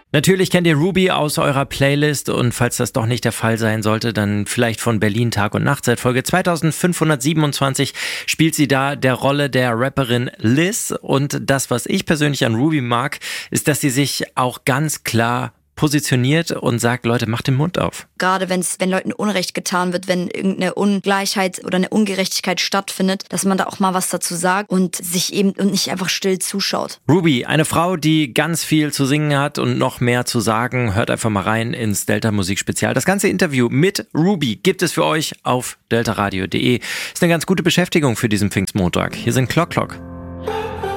Natürlich kennt ihr Ruby aus eurer Playlist und falls das doch nicht der Fall sein sollte, dann vielleicht von Berlin Tag und Nacht. Seit Folge 2527 spielt sie da der Rolle der Rapperin Liz und das, was ich persönlich an Ruby mag, ist, dass sie sich auch ganz klar positioniert und sagt, Leute, macht den Mund auf. Gerade wenn Leuten Unrecht getan wird, wenn irgendeine Ungleichheit oder eine Ungerechtigkeit stattfindet, dass man da auch mal was dazu sagt und sich eben und nicht einfach still zuschaut. Ruby, eine Frau, die ganz viel zu singen hat und noch mehr zu sagen. Hört einfach mal rein ins Delta Musik Spezial. Das ganze Interview mit Ruby gibt es für euch auf deltaradio.de. Ist eine ganz gute Beschäftigung für diesen Pfingstmontag. Hier sind Clock Clock.